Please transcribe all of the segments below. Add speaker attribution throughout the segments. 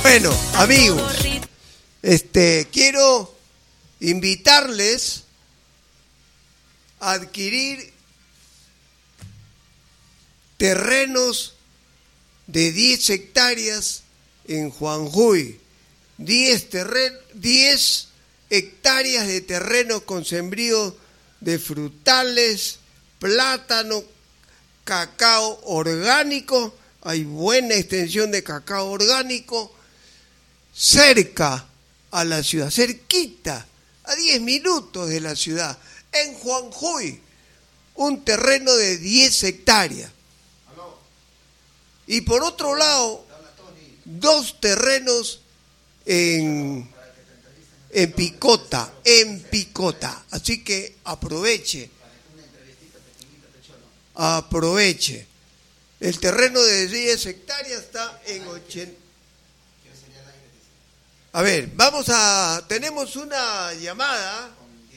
Speaker 1: Bueno, amigos, quiero invitarles a adquirir terrenos de 10 hectáreas en Juanjuy. 10 hectáreas de terreno con sembrío de frutales, plátano, cacao orgánico. Hay buena extensión de cacao orgánico cerca a la ciudad, cerquita, a 10 minutos de la ciudad, en Juanjuy, un terreno de 10 hectáreas. Y por otro lado, 2 terrenos en Picota, así que aproveche. El terreno de 10 hectáreas está en 80. A ver, tenemos una llamada.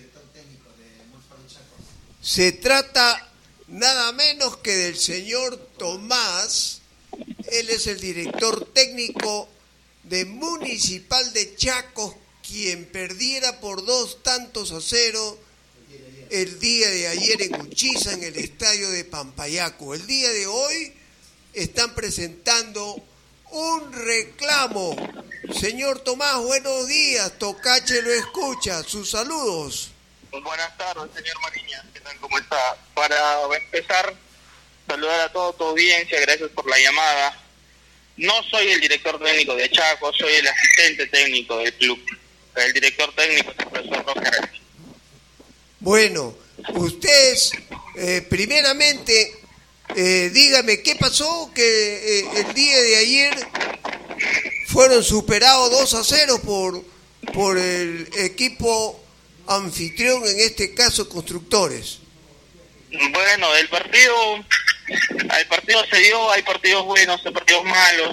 Speaker 1: Se trata nada menos que del señor Tomás. Él es el director técnico de Municipal de Chacos, quien perdiera por 2-0 el día de ayer en Uchiza, en el estadio de Pampayaco. El día de hoy están presentando un reclamo. Señor Tomás, buenos días. Tocache lo escucha. Sus saludos.
Speaker 2: Buenas tardes, señor Mariñas. ¿Qué tal? ¿Cómo está? Para empezar, saludar a toda tu audiencia. Gracias por la llamada. No soy el director técnico de Chaco, soy el asistente técnico del club. El director técnico es el profesor Roger.
Speaker 1: Bueno, ustedes, primeramente, dígame, ¿qué pasó que el día de ayer fueron superados 2-0 por el equipo anfitrión, en este caso Constructores?
Speaker 2: Bueno, el partido se dio, hay partidos buenos, hay partidos malos.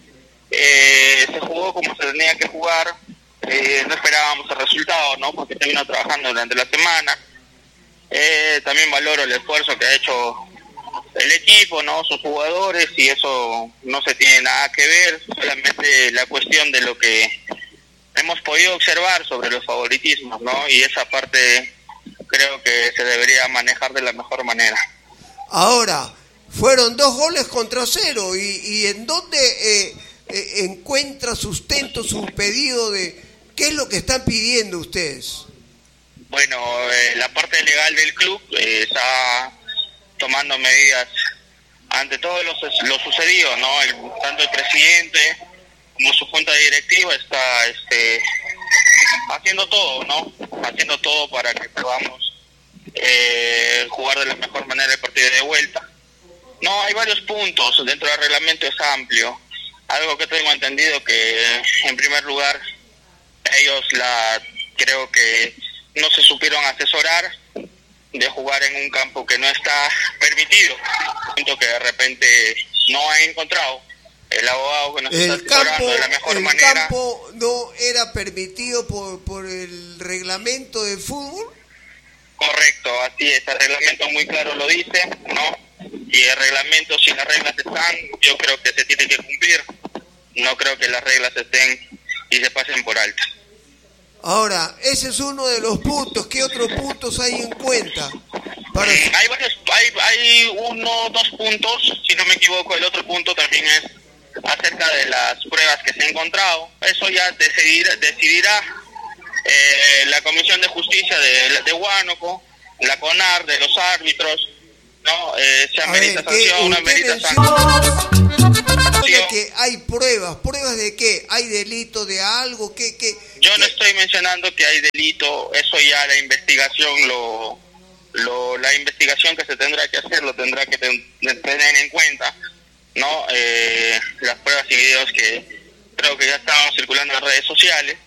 Speaker 2: Se jugó como se tenía que jugar. No esperábamos el resultado, ¿no? Porque se vino trabajando durante la semana. También valoro el esfuerzo que ha hecho el equipo, ¿no? Sus jugadores, y eso no se tiene nada que ver, solamente la cuestión de lo que hemos podido observar sobre los favoritismos, ¿no? Y esa parte creo que se debería manejar de la mejor manera.
Speaker 1: Ahora, fueron 2-0 y ¿en dónde encuentra sustento su pedido de qué es lo que están pidiendo ustedes?
Speaker 2: Bueno, la parte legal del club está tomando medidas ante todo lo sucedido, ¿no? Tanto el presidente como su junta directiva está haciendo todo, ¿no? Haciendo todo para que podamos jugar de la mejor manera el partido de vuelta. No, hay varios puntos, dentro del reglamento es amplio. Algo que tengo entendido que, en primer lugar, ellos creo que no se supieron asesorar de jugar en un campo que no está permitido, punto que de repente no han encontrado el abogado que nos está asesorando de la mejor manera.
Speaker 1: ¿El campo no era permitido por el reglamento de fútbol?
Speaker 2: Correcto, así es, el reglamento muy claro lo dice, ¿no? Y el reglamento, si las reglas están, yo creo que se tiene que cumplir. No creo que las reglas estén y se pasen por alto.
Speaker 1: Ahora, ese es uno de los puntos. ¿Qué otros puntos hay en cuenta?
Speaker 2: Hay varios, hay 2 puntos, si no me equivoco. El otro punto también es acerca de las pruebas que se han encontrado. Eso ya decidirá la Comisión de Justicia de Huánuco, la CONAR, de los árbitros, ¿no? Se amerita sanción, no amerita sanción.
Speaker 1: Que hay pruebas de qué, hay delito de algo,
Speaker 2: yo no estoy mencionando que hay delito, eso ya la investigación la investigación que se tendrá que hacer lo tendrá que tener en cuenta, ¿no? Las pruebas y videos que creo que ya estaban circulando en las redes sociales,